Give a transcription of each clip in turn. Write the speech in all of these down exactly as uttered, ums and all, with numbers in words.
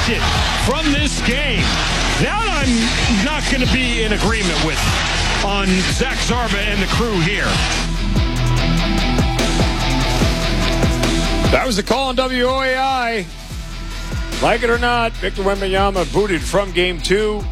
ejected from this game. That I'm not going to be in agreement with on Zach Zarba and the crew here. That was the call on W O A I. Like it or not, Victor Wembanyama booted from game two.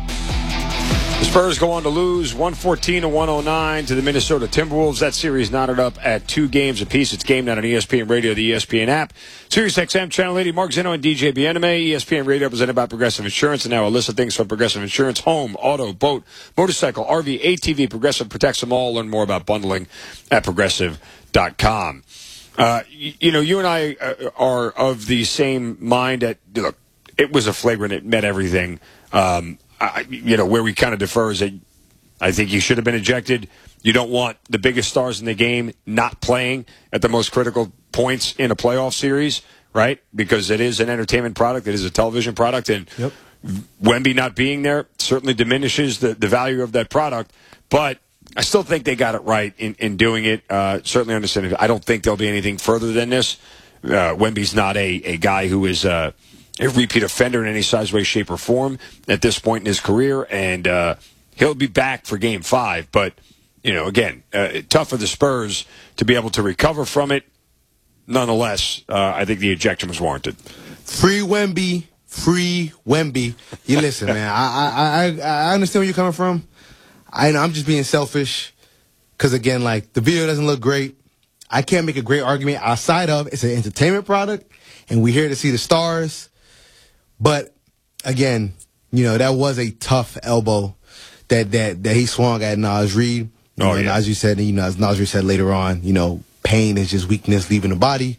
The Spurs go on to lose one fourteen to one oh nine to the Minnesota Timberwolves. That series knotted up at two games apiece. It's Game Night on E S P N Radio, the E S P N app. Sirius X M, Channel eighty, Mark Zinno and D J Bieneme. E S P N Radio presented by Progressive Insurance. And now a list of things from Progressive Insurance: home, auto, boat, motorcycle, R V, A T V. Progressive protects them all. Learn more about bundling at progressive dot com. Uh, you, you know, you and I uh, are of the same mind that, look, it was a flagrant. It met everything. Um, I, you know, where we kind of differ is that I think you should have been ejected. You don't want the biggest stars in the game not playing at the most critical points in a playoff series, right? Because it is an entertainment product. It is a television product. And yep. Wemby not being there certainly diminishes the, the value of that product. But I still think they got it right in, in doing it. Uh, certainly understand it. I don't think there'll be anything further than this. Uh, Wemby's not a, a guy who is uh, a repeat offender in any size, way, shape, or form at this point in his career. And uh, he'll be back for game five. But, you know, again, uh, tough for the Spurs to be able to recover from it. Nonetheless, uh, I think the ejection was warranted. Free Wemby. Free Wemby. You listen, man. I, I, I, I understand where you're coming from. I know I'm just being selfish because, again, like, the video doesn't look great. I can't make a great argument outside of it's an entertainment product, and we're here to see the stars. But, again, you know, that was a tough elbow that that, that he swung at Naz Reid. You oh, know, yeah. As you said, you know, as Naz Reid said later on, you know, pain is just weakness leaving the body,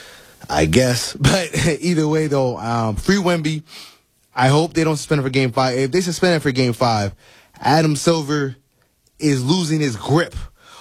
I guess. But either way, though, um, free Wemby. I hope they don't suspend him for game five. If they suspend him for game five, Adam Silver is losing his grip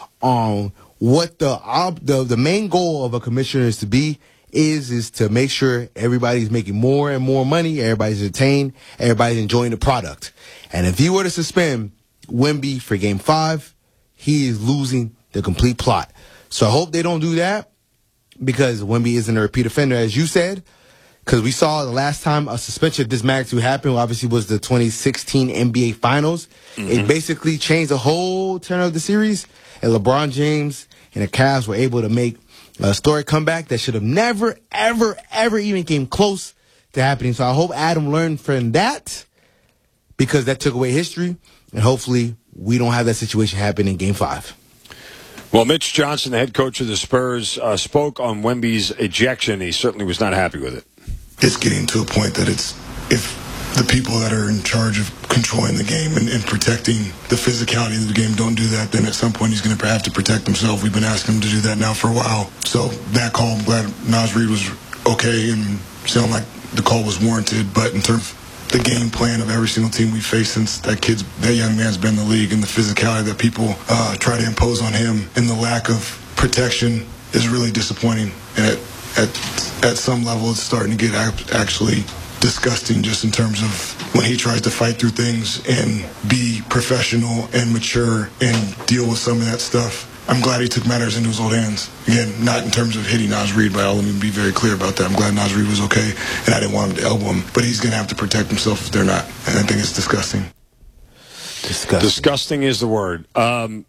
on what the, the the main goal of a commissioner is to be is is to make sure everybody's making more and more money, everybody's entertained, everybody's enjoying the product. And if he were to suspend Wemby for game five, he is losing the complete plot. So I hope they don't do that because Wemby isn't a repeat offender, as you said. Because we saw the last time a suspension of this magnitude happened, obviously, was the twenty sixteen N B A Finals. Mm-hmm. It basically changed the whole turn of the series. And LeBron James and the Cavs were able to make a historic comeback that should have never, ever, ever even came close to happening. So I hope Adam learned from that because that took away history. And hopefully we don't have that situation happen in Game five. Well, Mitch Johnson, the head coach of the Spurs, uh, spoke on Wemby's ejection. He certainly was not happy with it. It's getting to a point that it's, if the people that are in charge of controlling the game and, and protecting the physicality of the game don't do that, then at some point he's going to have to protect himself. We've been asking him to do that now for a while. So that call, I'm glad Naz Reid was okay and sounded like the call was warranted. But in terms of the game plan of every single team we've faced since that kid's, that young man's been in the league, and the physicality that people uh, try to impose on him and the lack of protection is really disappointing. And at, at, at some level, it's starting to get actually disgusting just in terms of when he tries to fight through things and be professional and mature and deal with some of that stuff. I'm glad he took matters into his own hands. Again, not in terms of hitting Naz Reid, but I'll let me be very clear about that. I'm glad Naz Reid was okay, and I didn't want him to elbow him. But he's going to have to protect himself if they're not. And I think it's disgusting. Disgusting. Disgusting is the word. Um,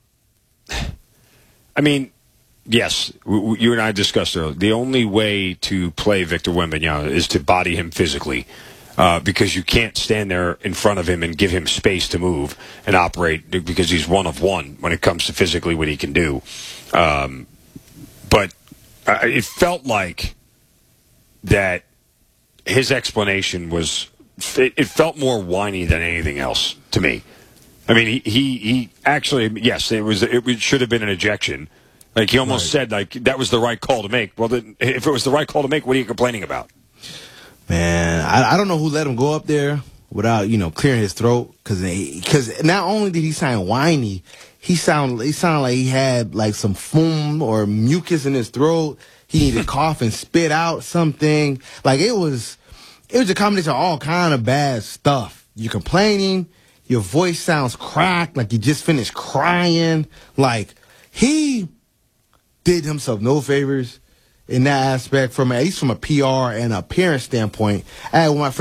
I mean, yes, w- you and I discussed earlier. The only way to play Victor Wembanyama is to body him physically. Uh, because you can't stand there in front of him and give him space to move and operate because he's one of one when it comes to physically what he can do. Um, but uh, it felt like that his explanation was, it, it felt more whiny than anything else to me. I mean, he, he, he actually, yes, it was, it should have been an ejection. Like he almost right. said, like that was the right call to make. Well, then, if it was the right call to make, what are you complaining about? Man, I, I don't know who let him go up there without, you know, clearing his throat. Because because not only did he sound whiny, he sound he sounded like he had like some foam or mucus in his throat. He needed to cough and spit out something. Like it was, it was a combination of all kind of bad stuff. You're complaining, your voice sounds cracked, like you just finished crying. Like he did himself no favors in that aspect, from at least from a P R and appearance standpoint. I had one of my